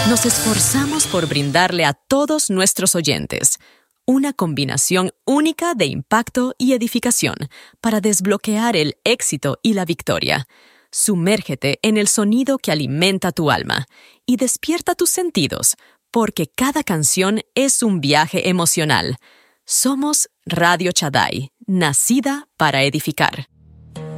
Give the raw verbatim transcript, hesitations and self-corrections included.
Nos esforzamos por brindarle a todos nuestros oyentes una combinación única de impacto y edificación para desbloquear el éxito y la victoria. Sumérgete en el sonido que alimenta tu alma y despierta tus sentidos, porque cada canción es un viaje emocional. Somos Radio Shaddai, nacida para edificar.